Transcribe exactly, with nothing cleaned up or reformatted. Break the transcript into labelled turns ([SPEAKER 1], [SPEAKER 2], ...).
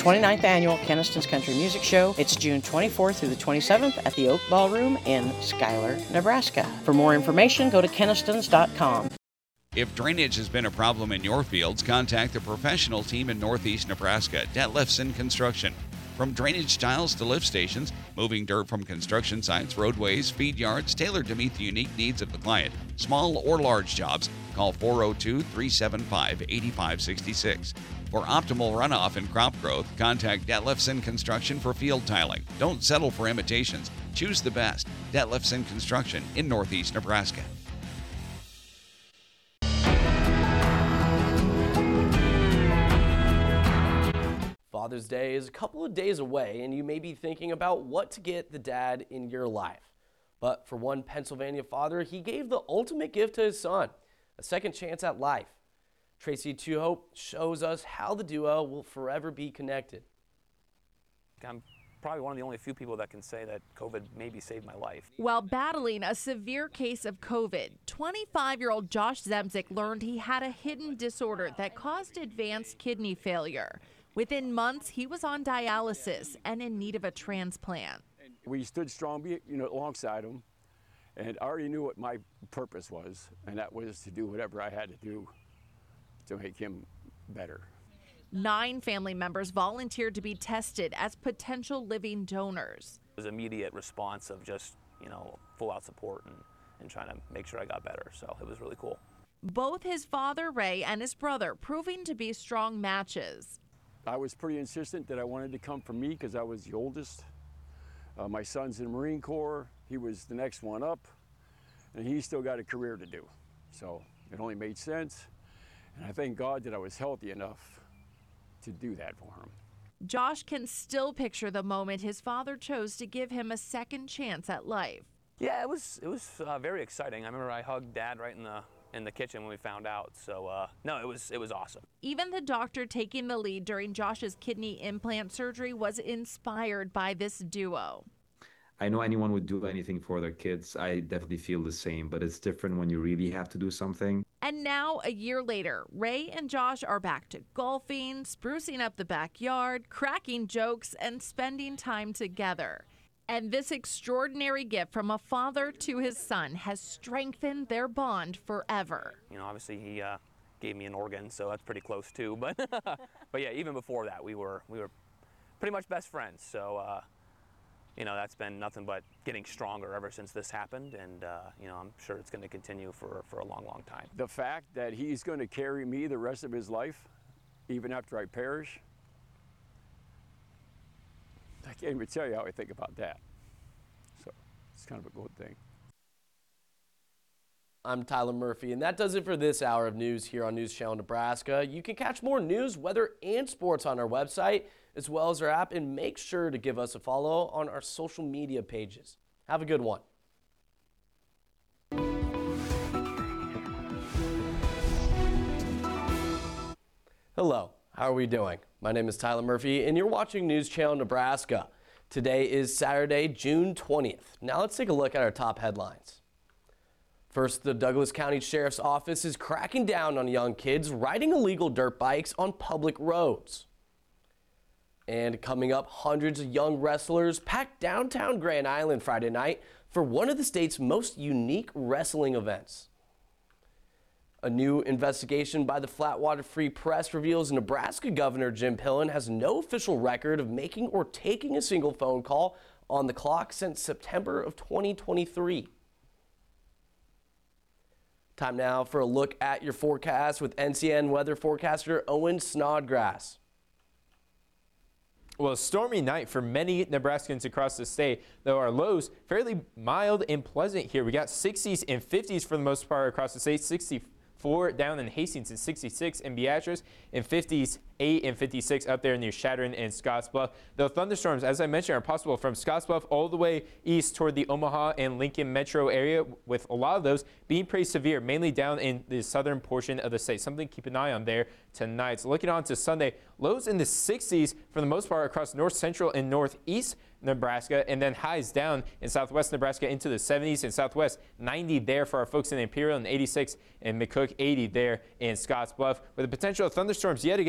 [SPEAKER 1] twenty-ninth Annual Keniston's Country Music Show. It's June twenty-fourth through the twenty-seventh at the Oak Ballroom in Schuyler, Nebraska. For more information, go to kenistons dot com.
[SPEAKER 2] If drainage has been a problem in your fields, contact the professional team in Northeast Nebraska, Detlefsen Construction. From drainage tiles to lift stations, moving dirt from construction sites, roadways, feed yards, tailored to meet the unique needs of the client. Small or large jobs, call four oh two, three seven five, eight five six six. For optimal runoff and crop growth, contact Detlefsen Construction for field tiling. Don't settle for imitations. Choose the best. Detlefsen Construction in Northeast Nebraska.
[SPEAKER 3] Father's Day is a couple of days away, and you may be thinking about what to get the dad in your life. But for one Pennsylvania father, he gave the ultimate gift to his son, a second chance at life. Tracy Tuhope shows us how the duo will forever be connected.
[SPEAKER 4] I'm probably one of the only few people that can say that COVID maybe saved my life.
[SPEAKER 5] While battling a severe case of COVID, twenty-five-year-old Josh Zemzik learned he had a hidden disorder that caused advanced kidney failure. Within months, he was on dialysis and in need of a transplant.
[SPEAKER 6] We stood strong, you know, alongside him, and I already knew what my purpose was, and that was to do whatever I had to do to make him better.
[SPEAKER 5] Nine family members volunteered to be tested as potential living donors.
[SPEAKER 4] It was immediate response of just, you know, full-out support and, and trying to make sure I got better, so it was really cool.
[SPEAKER 5] Both his father, Ray, and his brother proving to be strong matches.
[SPEAKER 6] I was pretty insistent that I wanted to come from me because I was the oldest. Uh, my son's in the Marine Corps. He was the next one up, and he's still got a career to do. So it only made sense, and I thank God that I was healthy enough to do that for him.
[SPEAKER 5] Josh can still picture the moment his father chose to give him a second chance at life.
[SPEAKER 4] Yeah, it was it was uh, very exciting. I remember I hugged Dad right in the in the kitchen when we found out. So uh, no, it was it was awesome.
[SPEAKER 5] Even the doctor taking the lead during Josh's kidney implant surgery was inspired by this duo.
[SPEAKER 7] I know anyone would do anything for their kids. I definitely feel the same, but it's different when you really have to do something.
[SPEAKER 5] And now, a year later, Ray and Josh are back to golfing, sprucing up the backyard, cracking jokes, and spending time together. And this extraordinary gift from a father to his son has strengthened their bond forever.
[SPEAKER 4] You know, obviously he uh, gave me an organ, so that's pretty close too. But but yeah, even before that, we were we were pretty much best friends. So uh, you know, that's been nothing but getting stronger ever since this happened. And uh, you know, I'm sure it's going to continue for for a long, long time.
[SPEAKER 6] The fact that he's going to carry me the rest of his life, even after I perish, I can't even tell you how I think about that. So it's kind of a good thing.
[SPEAKER 3] I'm Tyler Murphy, and that does it for this hour of news here on News Channel Nebraska. You can catch more news, weather, and sports on our website, as well as our app, and make sure to give us a follow on our social media pages. Have a good one. Hello. How are we doing? My name is Tyler Murphy, and you're watching News Channel Nebraska. Today is Saturday, June twentieth. Now let's take a look at our top headlines. First, the Douglas County Sheriff's Office is cracking down on young kids riding illegal dirt bikes on public roads. And coming up, hundreds of young wrestlers packed downtown Grand Island Friday night for one of the state's most unique wrestling events. A new investigation by the Flatwater Free Press reveals Nebraska Governor Jim Pillen has no official record of making or taking a single phone call on the clock since September of twenty twenty-three. Time now for a look at your forecast with N C N weather forecaster Owen Snodgrass.
[SPEAKER 8] Well, a stormy night for many Nebraskans across the state, though our lows fairly mild and pleasant here. We got sixties and fifties for the most part across the state, sixty-four down in Hastings and sixty-six in Beatrice, and fifty-eight and fifty-six up there near Chadron and Scottsbluff. The thunderstorms, as I mentioned, are possible from Scottsbluff all the way east toward the Omaha and Lincoln metro area, with a lot of those being pretty severe, mainly down in the southern portion of the state. Something to keep an eye on there tonight. So looking on to Sunday, lows in the sixties for the most part across north central and northeast Nebraska, and then highs down in southwest Nebraska into the seventies and southwest, ninety there for our folks in Imperial, and eighty-six in McCook, eighty there in Scottsbluff, with the potential of thunderstorms yet again